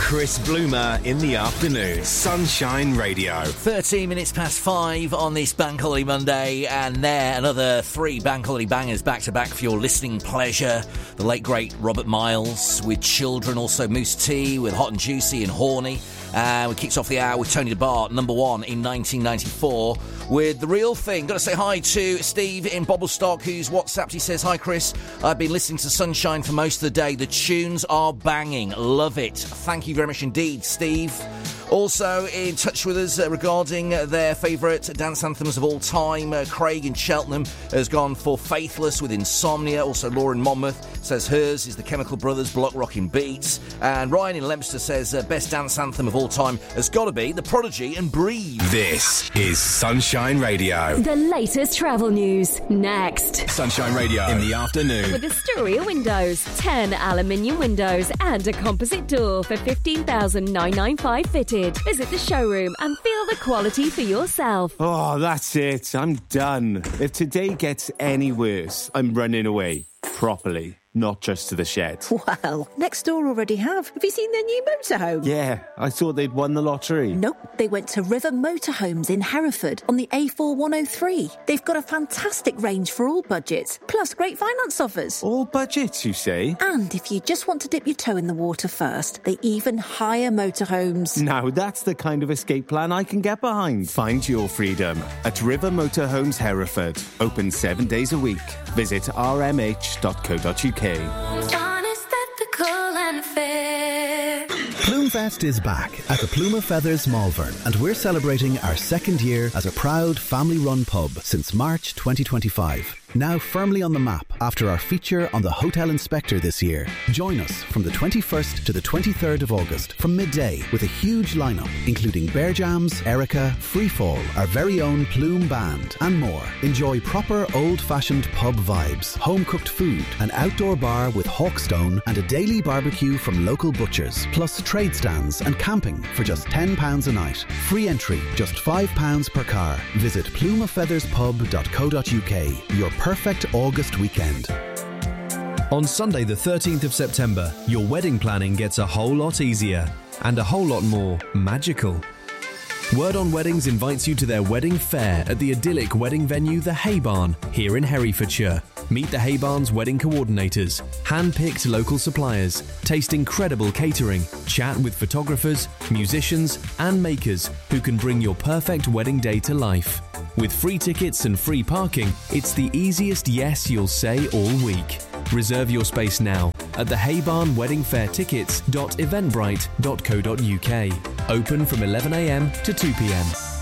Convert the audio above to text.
Chris Bloomer in the afternoon. Sunshine Radio. 13 minutes past 5 on this Bank Holiday Monday, and there another 3 Bank Holiday bangers back to back for your listening pleasure. The late great Robert Miles with Children, also Moose T with Hot and Juicy and Horny. We kicked off the hour with Tony DeBart, number 1 in 1994, with The Real Thing. Got to say hi to Steve in Bobblestock, who's WhatsApped. He says, "Hi Chris, I've been listening to Sunshine for most of the day. The tunes are banging. Love it." Thank you very much indeed, Steve. Also in touch with us regarding their favourite dance anthems of all time. Craig in Cheltenham has gone for Faithless with Insomnia. Also Lauren Monmouth says hers is the Chemical Brothers Block Rockin' Beats. And Ryan in Leominster says best dance anthem of all time has got to be The Prodigy and Breathe. This is Sunshine Radio. The latest travel news next. Sunshine Radio in the afternoon. With Astoria Windows, 10 aluminium windows and a composite door for $15,995 fitted. Visit the showroom and feel the quality for yourself. Oh, that's it. I'm done. If today gets any worse, I'm running away. Properly. Not just to the shed. Well, next door already have. Have you seen their new motorhome? Yeah, I thought they'd won the lottery. Nope, they went to River Motorhomes in Hereford on the A4103. They've got a fantastic range for all budgets, plus great finance offers. All budgets, you say? And if you just want to dip your toe in the water first, they even hire motorhomes. Now that's the kind of escape plan I can get behind. Find your freedom at River Motorhomes Hereford. Open 7 days a week. Visit rmh.co.uk. Honest, ethical and fair. Plumefest is back at the Plume of Feathers Malvern, and we're celebrating our second year as a proud family-run pub since March 2025. Now firmly on the map after our feature on the Hotel Inspector this year. Join us from the 21st to the 23rd of August from midday with a huge lineup including Bear Jams, Erica, Freefall, our very own Plume Band and more. Enjoy proper old-fashioned pub vibes, home-cooked food, an outdoor bar with Hawkstone and a daily barbecue from local butchers, plus trade stands and camping for just £10 a night. Free entry, just £5 per car. Visit plumeoffeatherspub.co.uk. Your perfect August weekend. On Sunday the 13th of September, your wedding planning gets a whole lot easier and a whole lot more magical. Word on Weddings invites you to their wedding fair at the idyllic wedding venue The Hay Barn here in Herefordshire. Meet the Hay Barn's wedding coordinators, hand-picked local suppliers, taste incredible catering, chat with photographers, musicians and makers who can bring your perfect wedding day to life. With free tickets and free parking, it's the easiest yes you'll say all week. Reserve your space now at the Hay Barn Wedding Fair Tickets.eventbrite.co.uk. Open from 11 a.m. to 2 p.m.